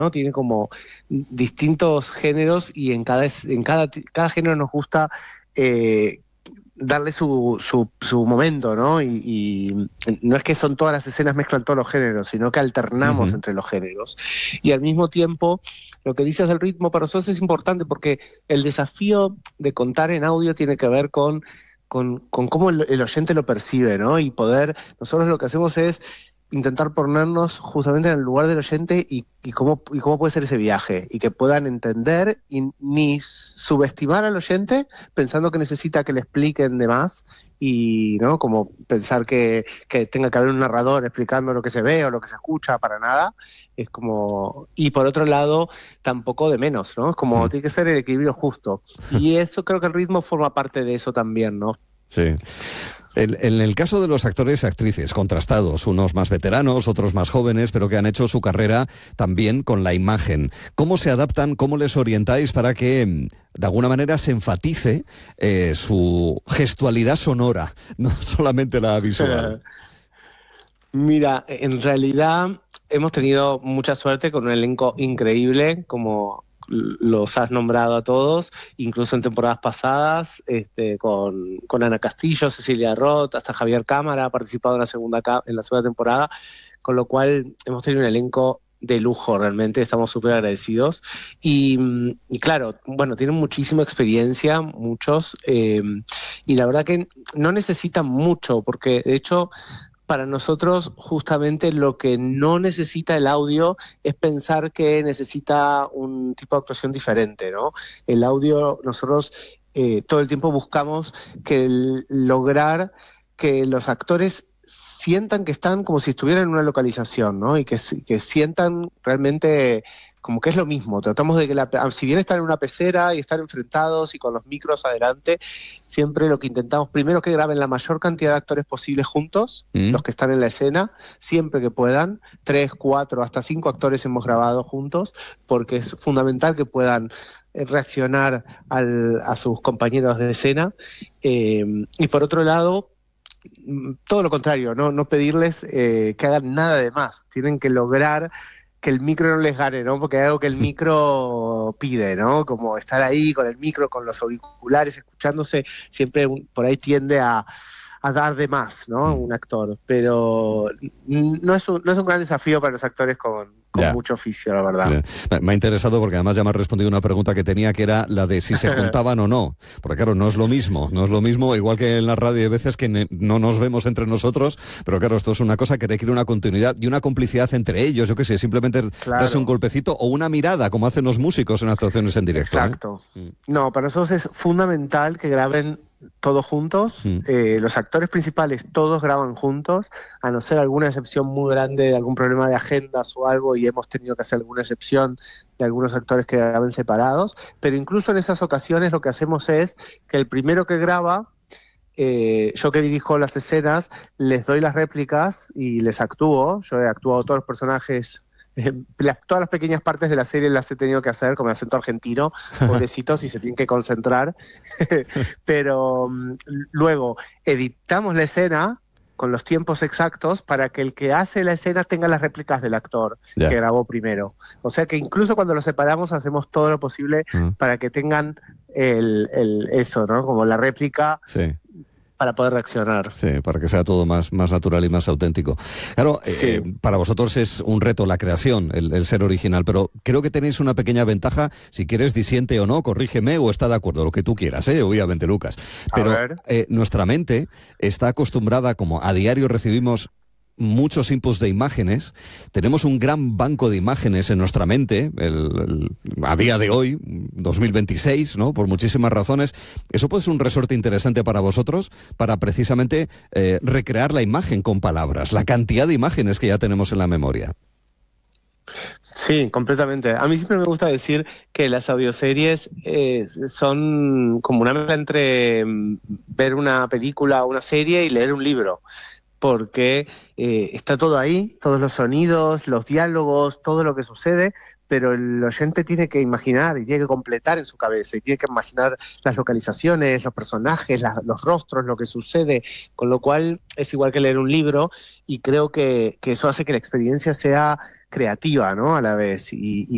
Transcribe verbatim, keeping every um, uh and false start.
¿no? Tiene como distintos géneros y en cada, en cada, cada género nos gusta eh, darle su, su, su momento, ¿no? Y, y no es que son todas las escenas mezclan todos los géneros, sino que alternamos uh-huh. entre los géneros. Y al mismo tiempo, lo que dices del ritmo para nosotros es importante porque el desafío de contar en audio tiene que ver con, con, con cómo el, el oyente lo percibe, ¿no? Y poder, nosotros lo que hacemos es intentar ponernos justamente en el lugar del oyente y, y, cómo, y cómo puede ser ese viaje, y que puedan entender y ni subestimar al oyente pensando que necesita que le expliquen de más, y no como pensar que, que tenga que haber un narrador explicando lo que se ve o lo que se escucha, para nada. Es como, y por otro lado, tampoco de menos, ¿no? Es como, tiene que ser el equilibrio justo. Y eso, creo que el ritmo forma parte de eso también, ¿no? Sí. En, en el caso de los actores y actrices contrastados, unos más veteranos, otros más jóvenes, pero que han hecho su carrera también con la imagen, ¿cómo se adaptan, cómo les orientáis para que de alguna manera se enfatice eh, su gestualidad sonora, no solamente la visual? Mira, en realidad hemos tenido mucha suerte con un elenco increíble, como los has nombrado a todos, incluso en temporadas pasadas, este, con, con Ana Castillo, Cecilia Roth, hasta Javier Cámara ha participado en la segunda en la segunda temporada, con lo cual hemos tenido un elenco de lujo, realmente estamos súper agradecidos. Y, y claro, bueno, tienen muchísima experiencia, muchos, eh, y la verdad que no necesitan mucho, porque de hecho para nosotros justamente lo que no necesita el audio es pensar que necesita un tipo de actuación diferente, ¿no? El audio, nosotros eh, todo el tiempo buscamos que el, lograr que los actores sientan que están como si estuvieran en una localización, ¿no? Y que, que sientan realmente como que es lo mismo. Tratamos de que, la, si bien están en una pecera y están enfrentados y con los micros adelante, siempre lo que intentamos, primero, que graben la mayor cantidad de actores posibles juntos, mm. los que están en la escena, siempre que puedan, tres, cuatro, hasta cinco actores hemos grabado juntos, porque es fundamental que puedan reaccionar al, a sus compañeros de escena. Eh, y por otro lado, todo lo contrario, no, no pedirles eh, que hagan nada de más, tienen que lograr que el micro no les gane, ¿no? Porque hay algo que el micro pide, ¿no? Como estar ahí con el micro, con los auriculares, escuchándose, siempre por ahí tiende a, a dar de más, ¿no? Un actor. Pero no es un, no es un gran desafío para los actores con, con yeah. mucho oficio, la verdad. Yeah. Me ha interesado porque además ya me has respondido una pregunta que tenía, que era la de si se juntaban o no. Porque claro, no es lo mismo, no es lo mismo, igual que en la radio hay veces que ne- no nos vemos entre nosotros, pero claro, esto es una cosa que requiere una continuidad y una complicidad entre ellos, yo qué sé, simplemente claro. darse un golpecito o una mirada, como hacen los músicos en actuaciones en directo. Exacto. ¿eh? No, para nosotros es fundamental que graben todos juntos, mm. eh, los actores principales todos graban juntos, a no ser alguna excepción muy grande de algún problema de agendas o algo, y hemos tenido que hacer alguna excepción de algunos actores que graben separados, pero incluso en esas ocasiones lo que hacemos es que el primero que graba, eh, yo que dirijo las escenas, les doy las réplicas y les actúo, yo he actuado todos los personajes. Eh, las, todas las pequeñas partes de la serie las he tenido que hacer con el acento argentino, pobrecitos, y se tienen que concentrar. Pero um, luego editamos la escena con los tiempos exactos para que el que hace la escena tenga las réplicas del actor yeah. que grabó primero. O sea que incluso cuando los separamos hacemos todo lo posible uh-huh. para que tengan el, el eso, ¿no? Como la réplica. Sí. Para poder reaccionar. Sí, para que sea todo más, más natural y más auténtico. Claro, sí. eh, para vosotros es un reto la creación, el, el ser original, pero creo que tenéis una pequeña ventaja, si quieres disiente o no, corrígeme o está de acuerdo, lo que tú quieras, ¿eh? Obviamente, Lucas. Pero eh, nuestra mente está acostumbrada, como a diario recibimos muchos inputs de imágenes, tenemos un gran banco de imágenes en nuestra mente, el, el, a día de hoy, dos mil veintiséis, ¿no? Por muchísimas razones. Eso puede ser un resorte interesante para vosotros, para precisamente eh, recrear la imagen con palabras, la cantidad de imágenes que ya tenemos en la memoria. Sí, completamente. A mí siempre me gusta decir que las audioseries eh, son como una mezcla entre ver una película o una serie y leer un libro. Porque eh, está todo ahí, todos los sonidos, los diálogos, todo lo que sucede, pero el oyente tiene que imaginar y tiene que completar en su cabeza y tiene que imaginar las localizaciones, los personajes, la, los rostros, lo que sucede, con lo cual es igual que leer un libro, y creo que, que eso hace que la experiencia sea creativa, ¿no? A la vez, y, y